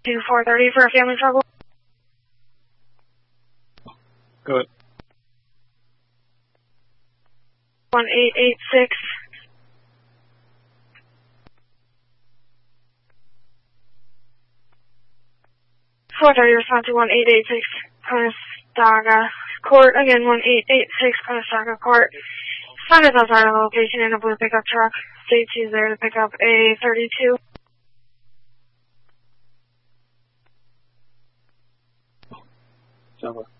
430 for a family trouble. Go ahead. 1886. Respond to 1886 Conestoga Court. Again, 1886 Conestoga Court. Found us outside of the location in a blue pickup truck. States he's there to pick up a 32. Sounds